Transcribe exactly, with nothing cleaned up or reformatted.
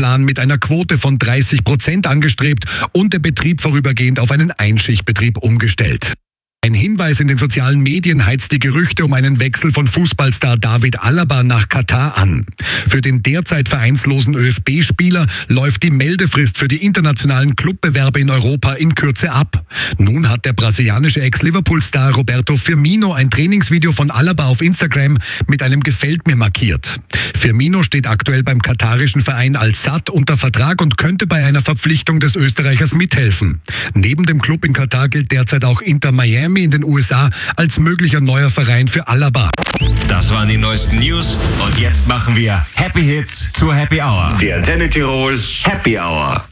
Masterplan mit einer Quote von dreißig Prozent angestrebt und der Betrieb vorübergehend auf einen Einschichtbetrieb umgestellt. Ein Hinweis in den sozialen Medien heizt die Gerüchte um einen Wechsel von Fußballstar David Alaba nach Katar an. Für den derzeit vereinslosen ÖFB-Spieler läuft die Meldefrist für die internationalen Clubbewerbe in Europa in Kürze ab. Nun hat der brasilianische Ex-Liverpool-Star Roberto Firmino ein Trainingsvideo von Alaba auf Instagram mit einem Gefällt mir markiert. Firmino steht aktuell beim katarischen Verein Al-Sadd unter Vertrag und könnte bei einer Verpflichtung des Österreichers mithelfen. Neben dem Club in Katar gilt derzeit auch Inter Miami in den U S A als möglicher neuer Verein für Alaba. Das waren die neuesten News und jetzt machen wir Happy Hits zur Happy Hour. Die Antenne Tirol Happy Hour.